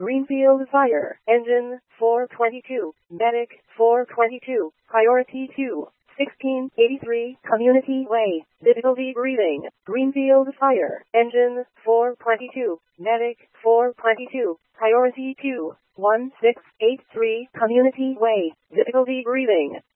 Greenfield Fire Engine 422, Medic 422, Priority 2. 1683 Community Way, Difficulty Breathing, Greenfield Fire Engine 422, Medic 422, Priority 2. 1683 Community Way, Difficulty Breathing.